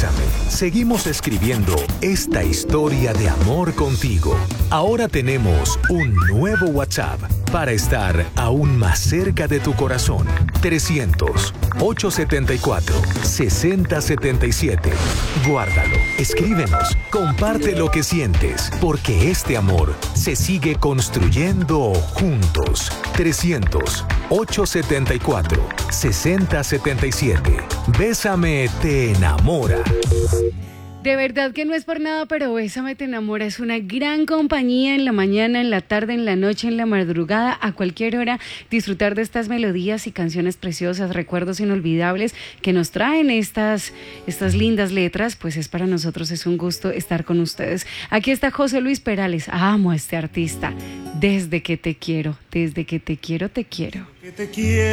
Bésame. Seguimos escribiendo esta historia de amor contigo. Ahora tenemos un nuevo WhatsApp para estar aún más cerca de tu corazón. 300-874-6077. Guárdalo, escríbenos, comparte lo que sientes, porque este amor se sigue construyendo juntos. 300-874-6077. Bésame te enamora. De verdad que no es por nada, pero Bésame te enamora es una gran compañía en la mañana, en la tarde, en la noche, en la madrugada, a cualquier hora. Disfrutar de estas melodías y canciones preciosas, recuerdos inolvidables que nos traen estas lindas letras, pues es para nosotros, es un gusto estar con ustedes. Aquí está José Luis Perales. Amo a este artista. Desde que te quiero, te quiero.